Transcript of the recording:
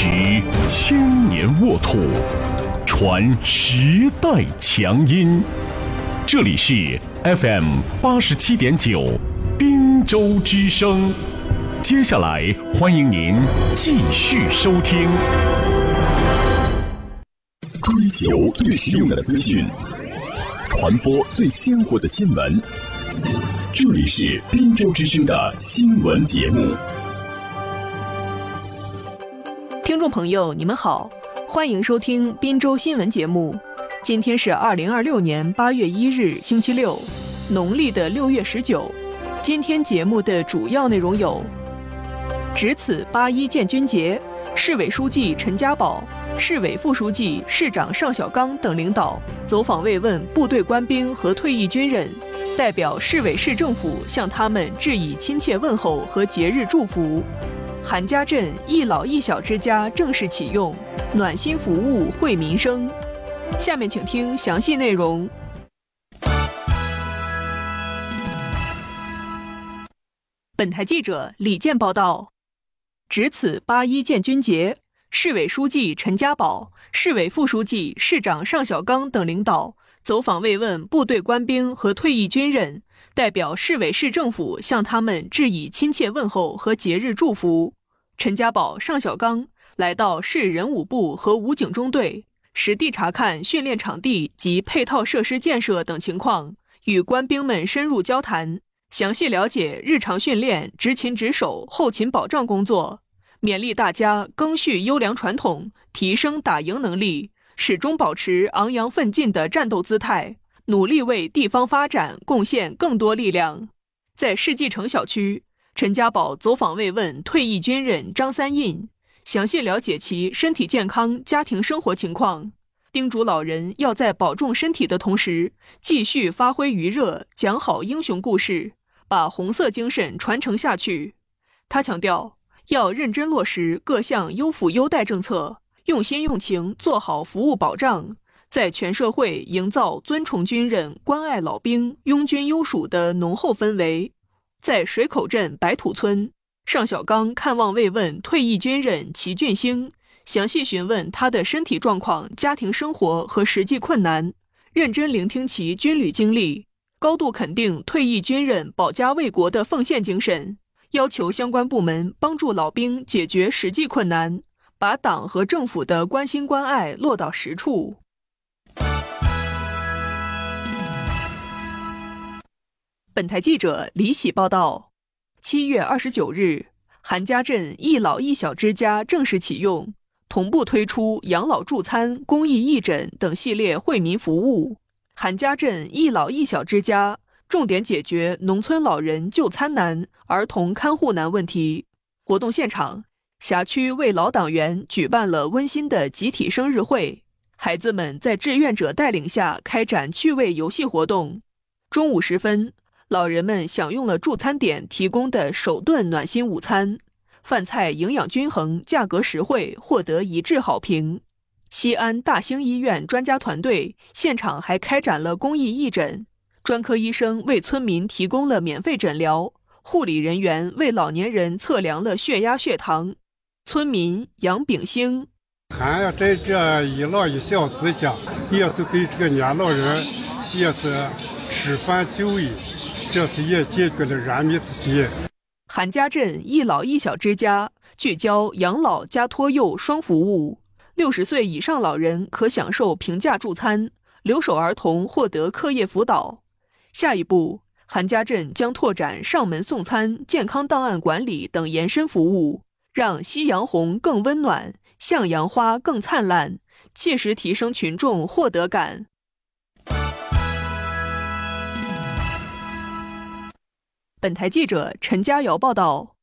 持千年沃土，传时代强音。这里是 FM87.9滨州之声。接下来欢迎您继续收听。追求最实用的资讯，传播最鲜活的新闻。这里是滨州之声的新闻节目。 听众朋友，你们好，欢迎收听滨州新闻节目。今天是2026年8月1日，星期六，农历的6月19。今天节目的主要内容有：值此8·1建军节，市委书记陈家宝、市委副书记、市长尚小刚等领导走访慰问部队官兵和退役军人，代表市委市政府向他们致以亲切问候和节日祝福。韩家镇一老一小之家正式启用，暖心服务惠民生。下面请听详细内容。本台记者李健报道，值此8·1建军节，市委书记陈家宝、市委副书记、市长尚小刚等领导走访慰问部队官兵和退役军人，代表市委市政府向他们致以亲切问候和节日祝福。陈家宝、尚小刚来到市人武部和武警中队，实地查看训练场地及配套设施建设等情况，与官兵们深入交谈，详细了解日常训练、执勤值守、后勤保障工作，勉励大家赓续优良传统，提升打赢能力，始终保持昂扬奋进的战斗姿态，努力为地方发展贡献更多力量。在世纪城小区，陈家宝走访慰问退役军人张三印，详细了解其身体健康、家庭生活情况，叮嘱老人要在保重身体的同时，继续发挥余热，讲好英雄故事，把红色精神传承下去。他强调，要认真落实各项优抚优待政策，用心用情做好服务保障，在全社会营造尊崇军人、关爱老兵、拥军优属的浓厚氛围。在水口镇白土村，尚小刚看望慰问退役军人齐俊兴，详细询问他的身体状况、家庭生活和实际困难，认真聆听其军旅经历，高度肯定退役军人保家卫国的奉献精神，要求相关部门帮助老兵解决实际困难，把党和政府的关心关爱落到实处。本台记者李喜报道，7月29日，韩家镇一老一小之家正式启用，同步推出养老助餐、公益义诊等系列惠民服务。韩家镇一老一小之家重点解决农村老人就餐难、儿童看护难问题。活动现场，辖区为老党员举办了温馨的集体生日会，孩子们在志愿者带领下开展趣味游戏活动。中午时分，老人们享用了助餐点提供的首顿暖心午餐，饭菜营养均衡，价格实惠，获得一致好评。西安大兴医院专家团队现场还开展了公益义诊，专科医生为村民提供了免费诊疗，护理人员为老年人测量了血压、血糖。村民杨炳兴： 俺要在这一老一小之家，也是给这个年老人也是吃饭就医，这是也解决了燃眉之急。 韩家镇一老一小之家聚焦养老加托幼双服务，60岁以上老人可享受平价助餐，留守儿童获得课业辅导。下一步，韩家镇将拓展上门送餐、健康档案管理等延伸服务，让夕阳红更温暖，向阳花更灿烂，切实提升群众获得感。本台记者陈佳瑶报道，